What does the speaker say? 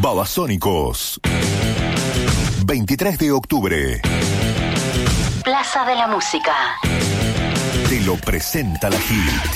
Babasónicos. 23 de octubre. Plaza de la Música. Te lo presenta la Hit.